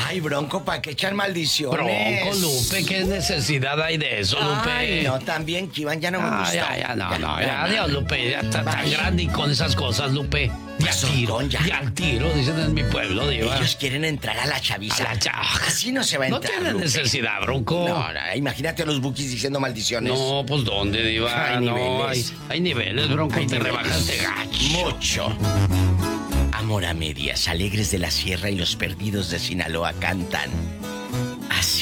Ay, Bronco, ¿para qué echar maldiciones? Bronco, Lupe, ¿qué necesidad hay de eso, Lupe? Ay, no, también, Iván, ya no me gusta. Ya, adiós, Lupe, ya está tan grande y con esas cosas, Lupe. Ya al tiro, dicen en mi pueblo, Diva. Ellos quieren entrar a la chaviza. Así no se va a entrar. No tiene necesidad, Bronco. No, imagínate a los bookies diciendo maldiciones. No, pues ¿dónde, Diva? Hay niveles. Hay niveles, Bronco, te rebajaste gacho. Mucho. Amor a medias, Alegres de la Sierra y Los Perdidos de Sinaloa cantan